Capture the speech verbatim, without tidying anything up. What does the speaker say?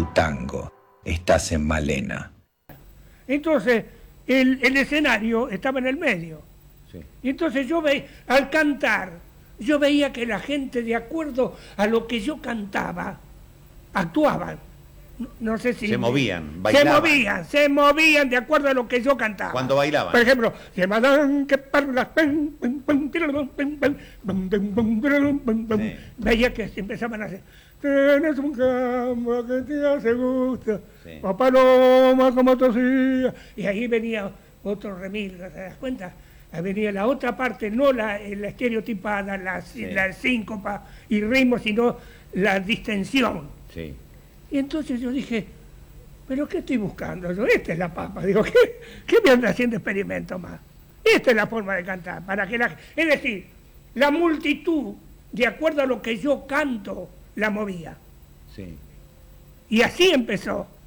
tango, estás en Malena. Entonces, el, el escenario estaba en el medio. Sí. Y entonces yo veía, al cantar, yo veía que la gente, de acuerdo a lo que yo cantaba, actuaban. No, no sé si... Se movían, bailaban. Se movían, se movían de acuerdo a lo que yo cantaba. Cuando bailaban. Por ejemplo, se mandan que parlas... Sí. Veía que se empezaban a hacer... Tienes un campo que te hace gusto, sí. Paloma como tosía. Y ahí venía otro remil, ¿te das cuenta? Ahí venía la otra parte, no la, la estereotipada, la, sí. la síncopa y ritmo, sino la distensión. Sí. Y entonces yo dije, ¿pero qué estoy buscando? Yo, esta es la papa. Digo, ¿qué, qué me anda haciendo experimento más? Esta es la forma de cantar. Para que la, es decir, la multitud, de acuerdo a lo que yo canto, la movía. Sí. Y así empezó.